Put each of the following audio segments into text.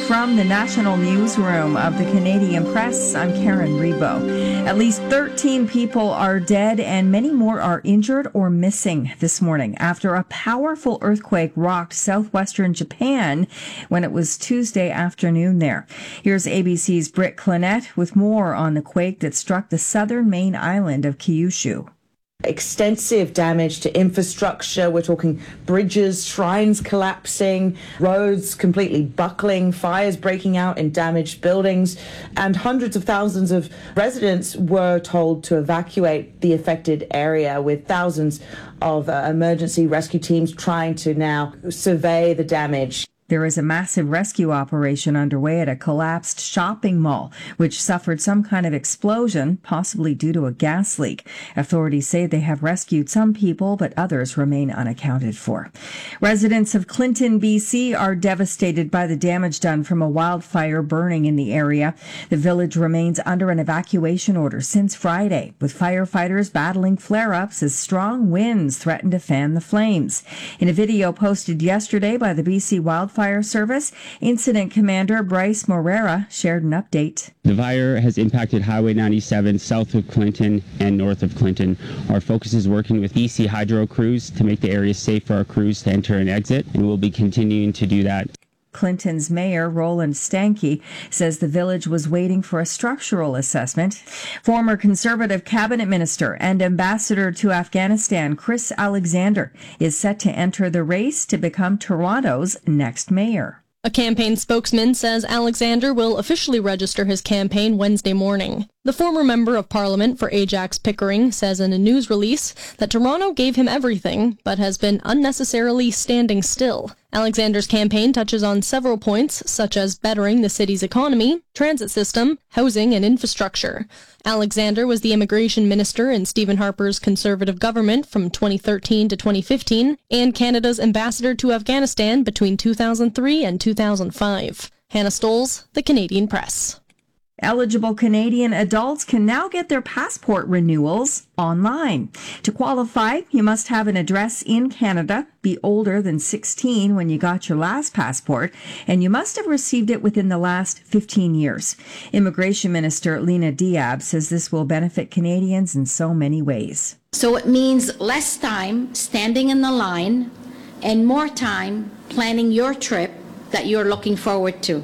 From the National Newsroom of the Canadian Press, I'm Karen Rebo. At least 13 people are dead and many more are injured or missing this morning after a powerful earthquake rocked southwestern Japan when it was Tuesday afternoon there. Here's ABC's Britt Clinette with more on the quake that struck the southern main island of Kyushu. Extensive damage to infrastructure. We're talking bridges, shrines collapsing, roads completely buckling, fires breaking out in damaged buildings, and hundreds of thousands of residents were told to evacuate the affected area, with thousands of emergency rescue teams trying to now survey the damage. There is a massive rescue operation underway at a collapsed shopping mall, which suffered some kind of explosion, possibly due to a gas leak. Authorities say they have rescued some people, but others remain unaccounted for. Residents of Clinton, BC are devastated by the damage done from a wildfire burning in the area. The village remains under an evacuation order since Friday, with firefighters battling flare-ups as strong winds threaten to fan the flames. In a video posted yesterday by the BC Wildfire Service, Incident Commander Bryce Morera shared an update. The fire has impacted Highway 97 south of Clinton and north of Clinton. Our focus is working with BC Hydro crews to make the area safe for our crews to enter and exit, and we'll be continuing to do that. Clinton's mayor, Roland Stanke, says the village was waiting for a structural assessment. Former Conservative cabinet minister and ambassador to Afghanistan, Chris Alexander, is set to enter the race to become Toronto's next mayor. A campaign spokesman says Alexander will officially register his campaign Wednesday morning. The former member of Parliament for Ajax Pickering says in a news release that Toronto gave him everything, but has been unnecessarily standing still. Alexander's campaign touches on several points, such as bettering the city's economy, transit system, housing, and infrastructure. Alexander was the immigration minister in Stephen Harper's Conservative government from 2013 to 2015, and Canada's ambassador to Afghanistan between 2003 and 2005. Hannah Stoles, The Canadian Press. Eligible Canadian adults can now get their passport renewals online. To qualify, you must have an address in Canada, be older than 16 when you got your last passport, and you must have received it within the last 15 years. Immigration Minister Lena Diab says this will benefit Canadians in so many ways. So it means less time standing in the line and more time planning your trip that you're looking forward to.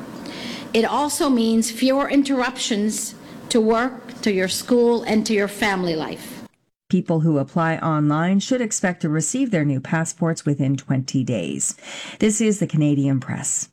It also means fewer interruptions to work, to your school, and to your family life. People who apply online should expect to receive their new passports within 20 days. This is the Canadian Press.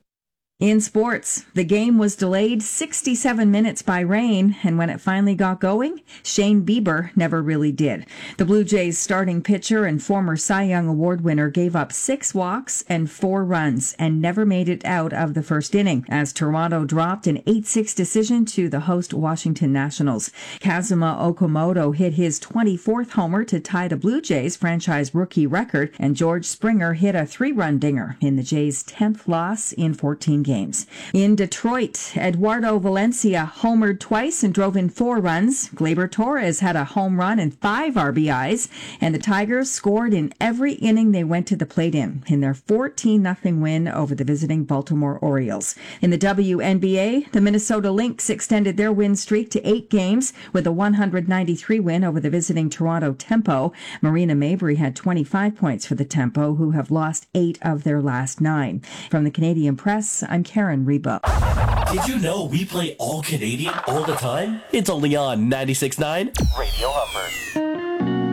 In sports, the game was delayed 67 minutes by rain, and when it finally got going, Shane Bieber never really did. The Blue Jays starting pitcher and former Cy Young Award winner gave up 6 walks and 4 runs and never made it out of the first inning as Toronto dropped an 8-6 decision to the host Washington Nationals. Kazuma Okamoto hit his 24th homer to tie the Blue Jays franchise rookie record, and George Springer hit a 3-run dinger in the Jays' 10th loss in 14 games. In Detroit, Eduardo Valencia homered twice and drove in 4 runs. Gleyber Torres had a home run and 5 RBIs, and the Tigers scored in every inning they went to the plate in their 14-0 win over the visiting Baltimore Orioles. In the WNBA, the Minnesota Lynx extended their win streak to 8 games with a 193 win over the visiting Toronto Tempo. Marina Mabrey had 25 points for the Tempo, who have lost 8 of their last 9. From the Canadian Press, I'm Karen Reba. Did you know we play all Canadian all the time? It's only on 96.9 Radio Humber.